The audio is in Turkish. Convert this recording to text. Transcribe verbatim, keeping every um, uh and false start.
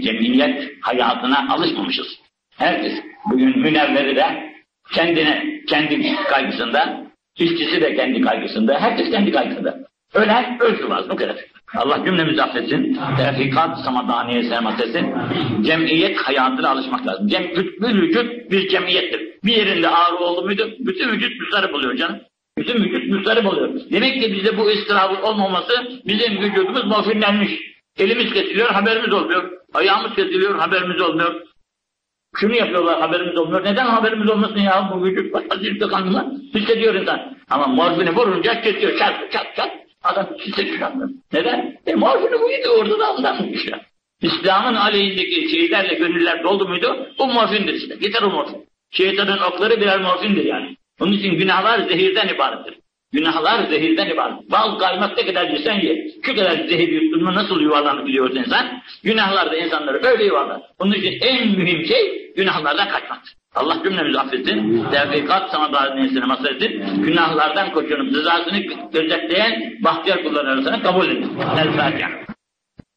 cemiyet hayatına alışmamışız. Herkes bugün münevveri de kendine, kendi kaygısında, işçisi de kendi kaygısında, herkes kendi kaygısında. Ölen ölsün lazım, o kadar. Allah cümlemizi affetsin. Tevfikat Samadaniye Sermatesi. Cemiyet hayatına alışmak lazım. Cem, bir vücut bir cemiyettir. Bir yerinde ağrı oldu muydu, bütün vücut müstarip oluyor canım. Bütün vücut müstarip oluyor. Demek ki bizde bu ıstırabın olmaması, bizim vücudumuz morfinlenmiş. Elimiz kesiliyor, haberimiz olmuyor. Ayağımız kesiliyor, haberimiz olmuyor. Şunu yapıyorlar, haberimiz olmuyor. Neden haberimiz olmasın ya? Bu vücut başka kanlı hissediyor insan. Ama morfini vurunca kesiyor, çat çat çat. Adam hissediyor. Neden? E morfini buydu, orada da ondanmış ya. İslam'ın aleyhindeki şeylerle gönüller doldu muydu? Bu morfindir işte. Yeter o morfin. Şeytanın okları birer morfindir yani. Onun için günahlar zehirden ibarettir. Günahlar zehirden ibaret. Bal kaymak ne kadar yesen ye. Şu kadar zehir yuttuğunda nasıl yuvarlanabiliyor insan? Günahlar da insanları öyle yuvarlar. Onun için en mühim şey günahlardan kaçmaktır. Allah cümlemizi affetsin. Tevfikat sana da neyesine mazhar etsin. Günahlardan koşunup rızasını gözetleyen bahtiyar kullar arasına kabul edin. El Fatiha.